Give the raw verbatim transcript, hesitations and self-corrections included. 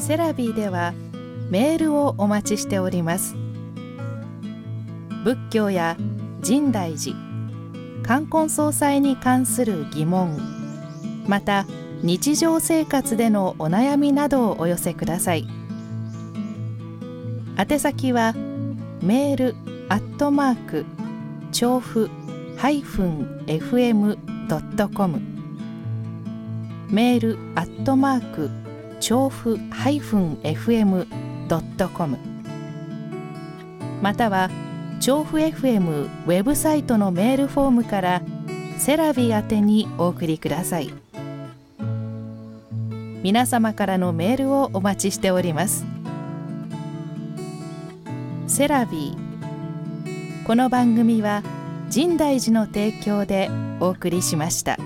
セラビーではメールをお待ちしております。仏教や深大寺、冠婚葬祭に関する疑問、また日常生活でのお悩みなどをお寄せください。宛先はメールアットマーク調布ハイフンエフエムドットコム、メールアットマーク調布ハイフンエフエムドットコム、または調布 エフエム ウェブサイトのメールフォームからセラビー宛てにお送りください。皆様からのメールをお待ちしております。セラビー。この番組は深大寺の提供でお送りしました。